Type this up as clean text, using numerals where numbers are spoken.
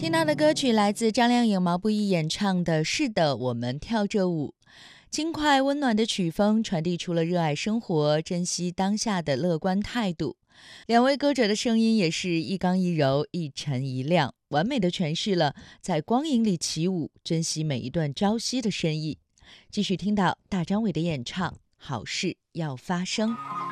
听到的歌曲来自张靓颖、毛不易演唱的《是的，我们跳着舞》。轻快温暖的曲风传递出了热爱生活、珍惜当下的乐观态度。两位歌者的声音也是一刚一柔、一沉一亮，完美的诠释了在光影里起舞、珍惜每一段朝夕的深意。继续听到大张伟的演唱《好事要发生》。